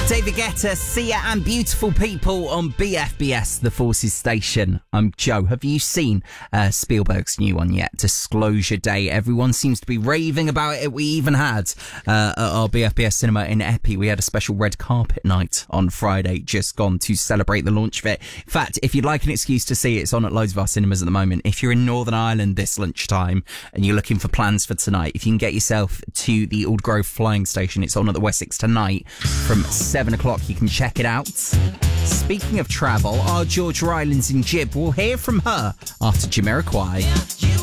David Guetta, Sia and Beautiful People on BFBS, the Forces station. I'm Joe. Have you seen Spielberg's new one yet? Disclosure Day. Everyone seems to be raving about it. We even had at our BFBS cinema in Epping, we had a special red carpet night on Friday just gone to celebrate the launch of it. In fact, if you'd like an excuse to see it, it's on at loads of our cinemas at the moment. If you're in Northern Ireland this lunchtime and you're looking for plans for tonight, if you can get yourself to the Aldgrove Flying Station, it's on at the Wessex tonight from 7 o'clock. You can check it out. Speaking of travel, our George Rylands in Jib, we'll hear from her after Jamiroquai.